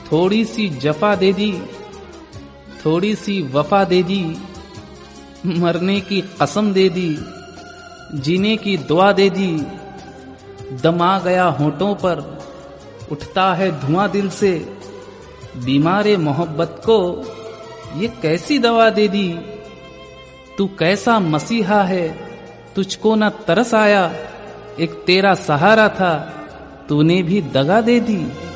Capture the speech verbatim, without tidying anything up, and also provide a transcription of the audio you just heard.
थोड़ी सी जफा दे दी, थोड़ी सी वफा दे दी, मरने की कसम दे दी, जीने की दुआ दे दी। दम आ गया होंठों पर, उठता है धुआं दिल से, बीमारे मोहब्बत को ये कैसी दवा दे दी। तू कैसा मसीहा है, तुझको न तरस आया, एक तेरा सहारा था, तूने भी दगा दे दी।